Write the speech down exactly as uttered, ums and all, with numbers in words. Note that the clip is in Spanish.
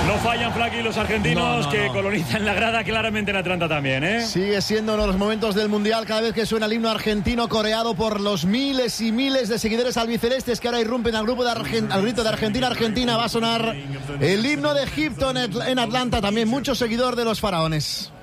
No fallan, Flaky, los argentinos no, no, que no. colonizan la grada, claramente en Atlanta también, ¿eh? Sigue siendo uno de los momentos del Mundial cada vez que suena el himno argentino coreado por los miles y miles de seguidores albicelestes que ahora irrumpen al grupo de Argent- al grito de Argentina, Argentina. Va a sonar el himno de Egipto en, en Atlanta, también mucho seguidor de los faraones.